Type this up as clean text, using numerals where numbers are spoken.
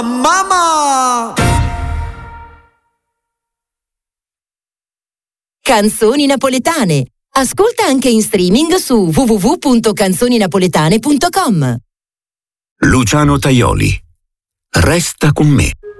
Mamma! Canzoni napoletane. Ascolta anche in streaming su www.canzoninapoletane.com. Luciano Tajoli. Resta con me.